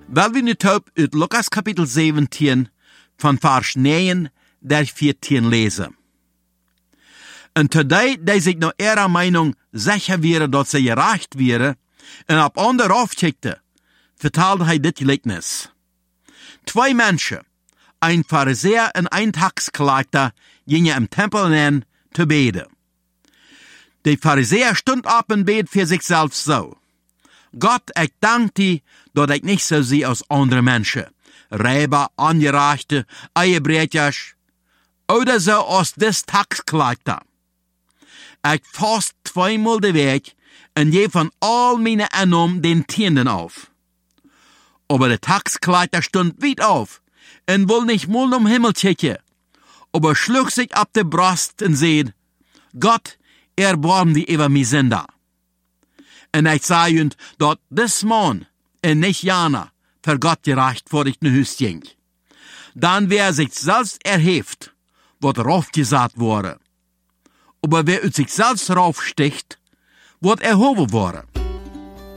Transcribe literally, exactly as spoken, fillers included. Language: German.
Weil wir nu taub uit Lukas kapitel zeventien van vers negen der veertien lezen. En today die zich naar ihrer Meinung sicher wäre, dat ze gerecht wäre, en op ander afkijkte, vertelde hij dit gelijkenis. Twee mensen, ein Pharisäer en ein Taxkleiter, gingen im Tempel in te beden. Der Pharisäer stund op en bed für sich selbst so: Gott, ich dank dir, dat ich nicht so sehe als andere Menschen, Räber, Angereichte, Eiebrechers, oder so als des Taxkleiter. Ich fast zweimal de Weg en je von all meine Einnahmen den Tienden auf. Aber der Taxkleiter stund weit auf en will nicht mal um Himmel kicken, aber schlug sich ab de Brust en seht: Gott, erbarm die über mi Sünder. En ich sage ihnen, dat dis Mann en nicht Jana für Gott gerecht vor ich ne Hüst ging. Dann wer sich selbst erhebt, wird raufgesagt worden. Aber wer ut sich selbst raufsticht, wird erhoben worden.